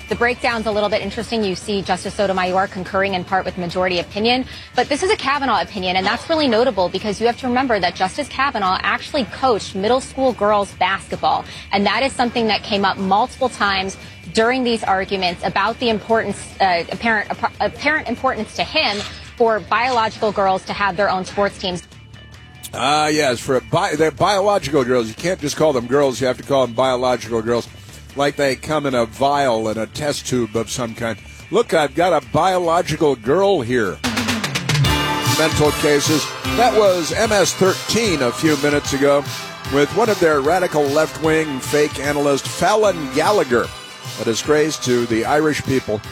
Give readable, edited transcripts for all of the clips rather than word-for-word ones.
The breakdown's a little bit interesting. You see Justice Sotomayor concurring in part with majority opinion, but this is a Kavanaugh opinion, and that's really notable because you have to remember that Justice Kavanaugh actually coached middle school girls basketball, and that is something that came up multiple times during these arguments about the importance, apparent importance to him for biological girls to have their own sports teams. Yes, they're biological girls. You can't just call them girls. You have to call them biological girls, like they come in a vial and a test tube of some kind. Look, I've got a biological girl here. Mental cases. That was MS-13 a few minutes ago with one of their radical left-wing fake analysts, Fallon Gallagher, a disgrace to the Irish people.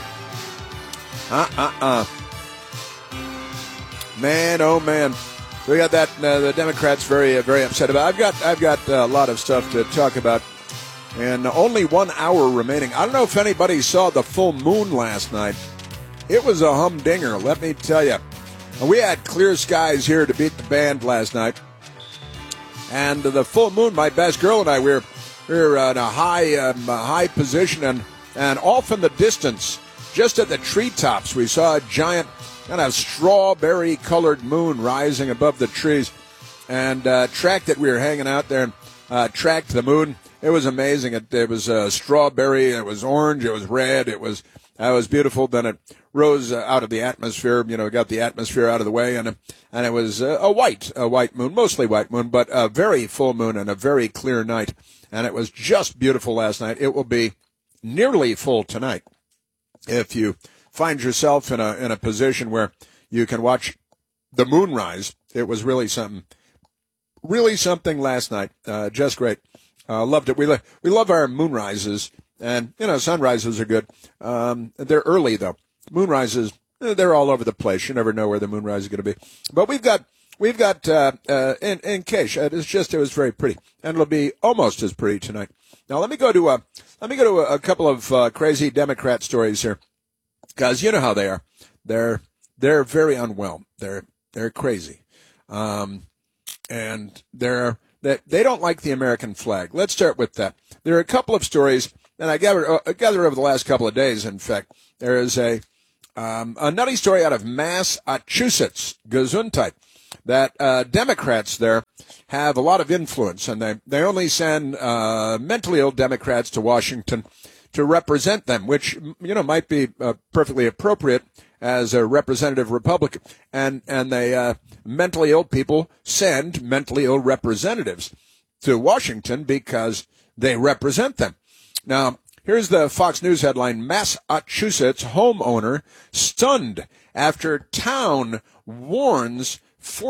Man, oh man. We got that. The Democrats very upset about. I've got a lot of stuff to talk about, and only 1 hour remaining. I don't know if anybody saw the full moon last night. It was a humdinger, let me tell you. We had clear skies here to beat the band last night, and the full moon. My best girl and I we were in a high position, and off in the distance, just at the treetops, we saw a giant kind of strawberry-colored moon rising above the trees, and tracked it. We were hanging out there and tracked the moon. It was amazing. It was strawberry. It was orange. It was red. It was beautiful. Then it rose out of the atmosphere. Got the atmosphere out of the way, and it was a white moon, mostly white moon, but a very full moon and a very clear night. And it was just beautiful last night. It will be nearly full tonight if you find yourself in a position where you can watch the moon rise. It was really something last night. Just great. Loved it. We love our moon rises, and sunrises are good. They're early though. Moon rises, they're all over the place. You never know where the moonrise is going to be. But we've got in Cache. It was very pretty, and it'll be almost as pretty tonight. Now let me go to a couple of crazy Democrat stories here. Because you know how they are. They're very unwell. They're crazy. And they don't like the American flag. Let's start with that. There are a couple of stories, and I gathered over the last couple of days, in fact. There is a nutty story out of Massachusetts, Gesundheit, that Democrats there have a lot of influence, and they only send mentally ill Democrats to Washington to represent them, which, might be perfectly appropriate as a representative Republican. And they, mentally ill people send mentally ill representatives to Washington because they represent them. Now, here's the Fox News headline: Massachusetts homeowner stunned after town warns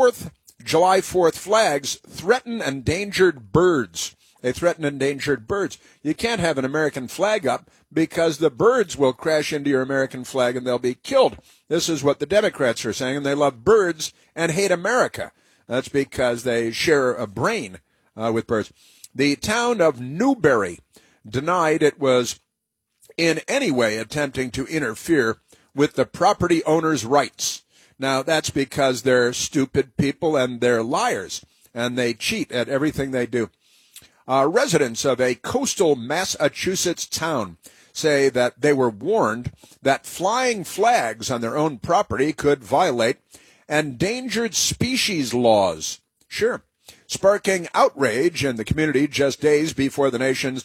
July 4th flags threaten endangered birds. They threaten endangered birds. You can't have an American flag up because the birds will crash into your American flag and they'll be killed. This is what the Democrats are saying, and they love birds and hate America. That's because they share a brain with birds. The town of Newbury denied it was in any way attempting to interfere with the property owner's rights. Now, that's because they're stupid people and they're liars, and they cheat at everything they do. Residents of a coastal Massachusetts town say that they were warned that flying flags on their own property could violate endangered species laws. Sure. Sparking outrage in the community just days before the nation's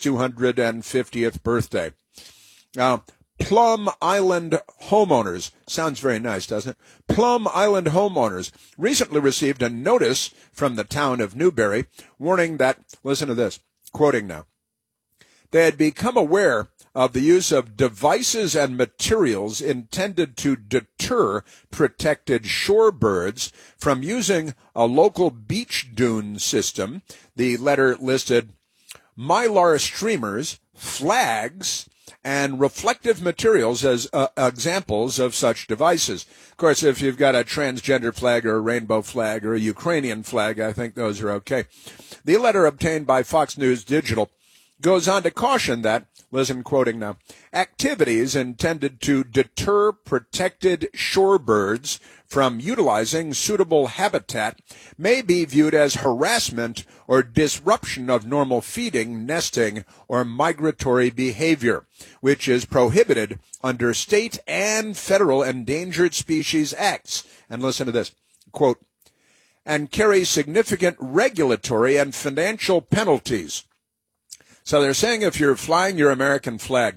250th birthday. Now, Plum Island homeowners, sounds very nice, doesn't it? Plum Island homeowners recently received a notice from the town of Newbury warning that, listen to this, quoting now, they had become aware of the use of devices and materials intended to deter protected shorebirds from using a local beach dune system. The letter listed mylar streamers, flags, and reflective materials as examples of such devices. Of course, if you've got a transgender flag or a rainbow flag or a Ukrainian flag, I think those are okay. The letter obtained by Fox News Digital goes on to caution that, listen, quoting now, activities intended to deter protected shorebirds from utilizing suitable habitat may be viewed as harassment or disruption of normal feeding, nesting, or migratory behavior, which is prohibited under state and federal endangered species acts. And listen to this, quote, and carry significant regulatory and financial penalties. So they're saying if you're flying your American flag,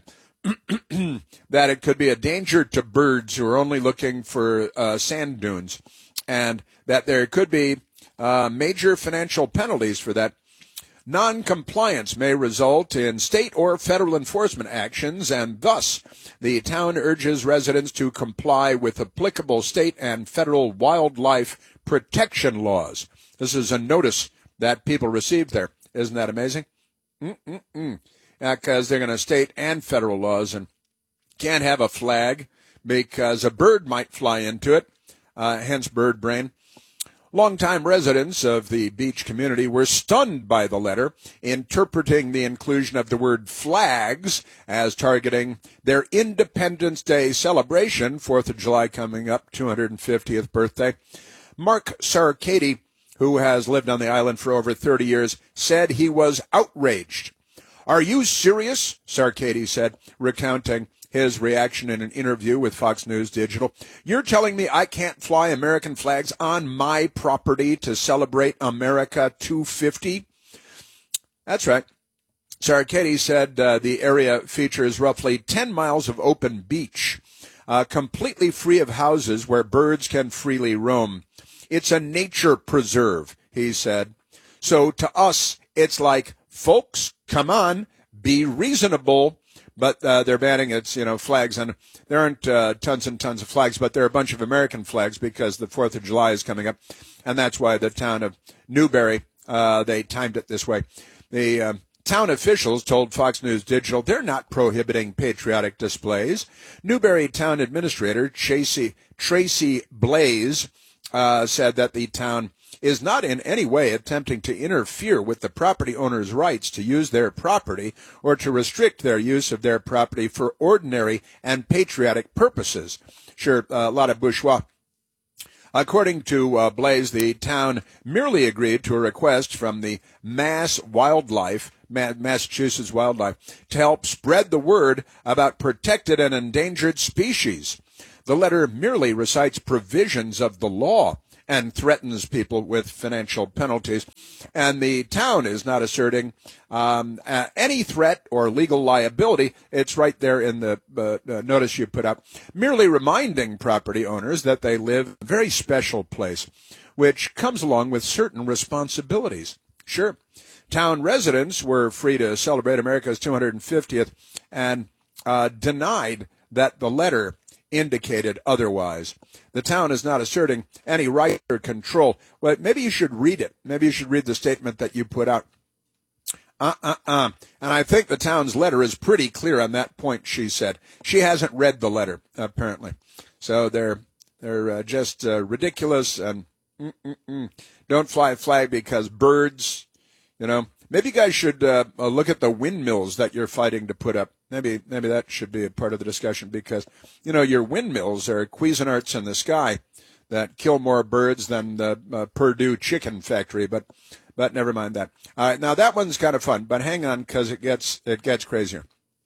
that it could be a danger to birds who are only looking for sand dunes, and that there could be major financial penalties for that. Non-compliance may result in state or federal enforcement actions, and thus the town urges residents to comply with applicable state and federal wildlife protection laws. This is a notice that people received there. Isn't that amazing? Because they're going to state and federal laws, and can't have a flag because a bird might fly into it, hence bird brain. Longtime residents of the beach community were stunned by the letter, interpreting the inclusion of the word flags as targeting their Independence Day celebration, 4th of July coming up, 250th birthday. Mark Sarkady, who has lived on the island for over 30 years, said he was outraged. Are you serious? Sarkady said, recounting his reaction in an interview with Fox News Digital. You're telling me I can't fly American flags on my property to celebrate America 250? That's right. Sarkady said the area features roughly 10 miles of open beach, completely free of houses where birds can freely roam. It's a nature preserve, he said. So to us, it's like, folks, come on, be reasonable. But they're banning its, flags, and there aren't tons and tons of flags, but there are a bunch of American flags because the 4th of July is coming up, and that's why the town of Newberry, they timed it this way. The town officials told Fox News Digital they're not prohibiting patriotic displays. Newberry town administrator Tracy Blaze said that the town is not in any way attempting to interfere with the property owner's rights to use their property or to restrict their use of their property for ordinary and patriotic purposes. Sure, a lot of bourgeois. According to Blaze, the town merely agreed to a request from the Massachusetts Wildlife to help spread the word about protected and endangered species. The letter merely recites provisions of the law and threatens people with financial penalties. And the town is not asserting any threat or legal liability. It's right there in the notice you put up, merely reminding property owners that they live in a very special place, which comes along with certain responsibilities. Sure, town residents were free to celebrate America's 250th and denied that the letter indicated otherwise. The town is not asserting any right or control. Well, maybe you should read it. Maybe you should read the statement that you put out. And I think the town's letter is pretty clear on that point, she said. She hasn't read the letter, apparently. So they're just ridiculous and don't fly a flag because birds, Maybe you guys should look at the windmills that you're fighting to put up. Maybe that should be a part of the discussion because, your windmills are Cuisinarts in the sky that kill more birds than the Purdue chicken factory. But never mind that. All right, now that one's kind of fun, but hang on because it gets crazier.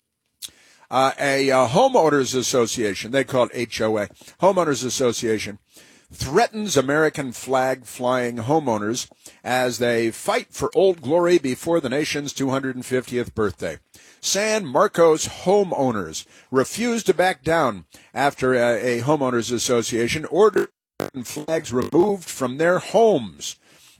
A homeowners association, they call it HOA, homeowners association, threatens American flag flying homeowners as they fight for Old Glory before the nation's 250th birthday. San Marcos homeowners refused to back down after a homeowners association ordered flags removed from their homes.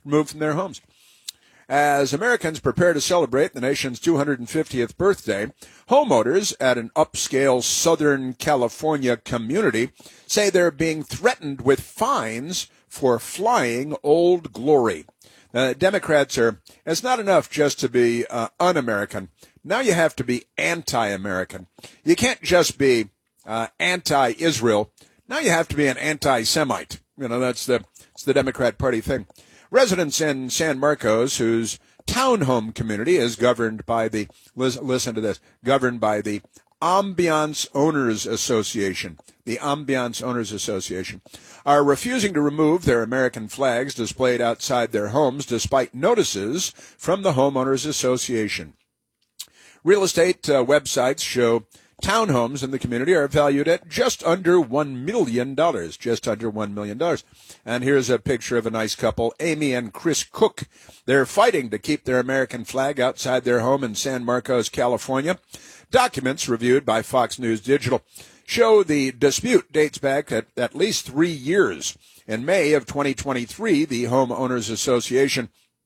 As Americans prepare to celebrate the nation's 250th birthday, homeowners at an upscale Southern California community say they're being threatened with fines for flying Old Glory. Democrats it's not enough just to be un-American. Now you have to be anti-American. You can't just be anti-Israel. Now you have to be an anti-Semite. That's the Democrat Party thing. Residents in San Marcos, whose townhome community is governed by the, listen to this, governed by the Ambiance Owners Association. The Ambiance Owners Association are refusing to remove their American flags displayed outside their homes despite notices from the Homeowners Association. Real estate websites show townhomes in the community are valued at just under $1 million, just under $1 million. And here's a picture of a nice couple, Amy and Chris Cook. They're fighting to keep their American flag outside their home in San Marcos, California. Documents reviewed by Fox News Digital show the dispute dates back at least 3 years. In May of 2023, the Homeowners Association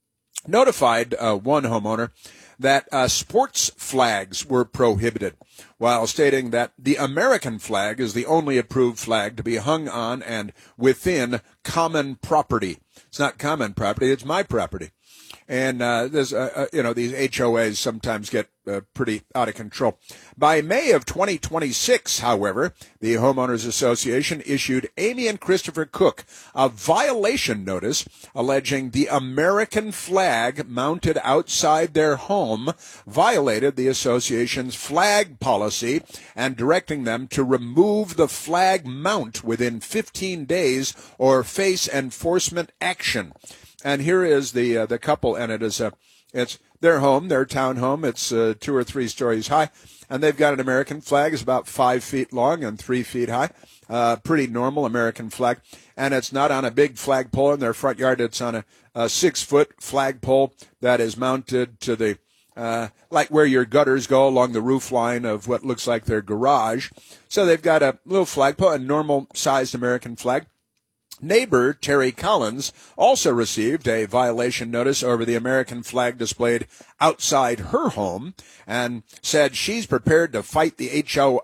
notified one homeowner that sports flags were prohibited, while stating that the American flag is the only approved flag to be hung on and within common property. It's not common property, it's my property. And there's, these HOAs sometimes get pretty out of control. By May of 2026, however, the Homeowners Association issued Amy and Christopher Cook a violation notice alleging the American flag mounted outside their home violated the association's flag policy and directing them to remove the flag mount within 15 days or face enforcement action. And here is the couple, and it's their home, their townhome. It's 2 or 3 stories high, and they've got an American flag. It's about 5 feet long and 3 feet high. Pretty normal American flag, and it's not on a big flagpole in their front yard. It's on a 6-foot flagpole that is mounted to the like where your gutters go along the roof line of what looks like their garage. So they've got a little flagpole, a normal-sized American flag. Neighbor Terry Collins also received a violation notice over the American flag displayed outside her home and said she's prepared to fight the HOA,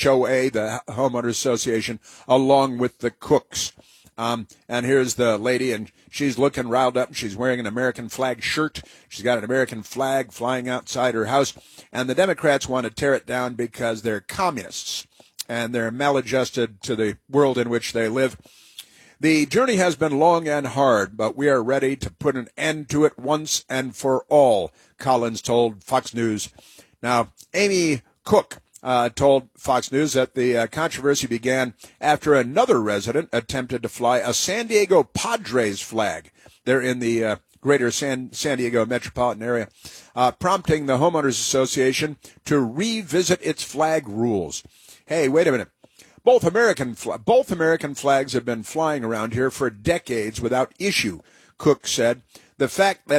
the Homeowners Association, along with the Cooks. And here's the lady, and she's looking riled up. She's wearing an American flag shirt. She's got an American flag flying outside her house. And the Democrats want to tear it down because they're communists and they're maladjusted to the world in which they live. The journey has been long and hard, but we are ready to put an end to it once and for all, Collins told Fox News. Now, Amy Cook told Fox News that the controversy began after another resident attempted to fly a San Diego Padres flag. They're in the greater San Diego metropolitan area, prompting the Homeowners Association to revisit its flag rules. Hey, wait a minute. Both American flags have been flying around here for decades without issue, Cook said. The fact that